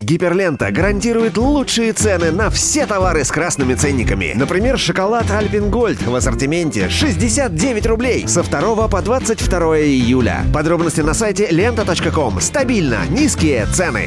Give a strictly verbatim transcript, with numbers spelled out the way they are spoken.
Гиперлента гарантирует лучшие цены на все товары с красными ценниками. Например, шоколад Альпен Гольд в ассортименте шестьдесят девять рублей со второго по двадцать второе июля. Подробности на сайте лента точка ком. Стабильно низкие цены.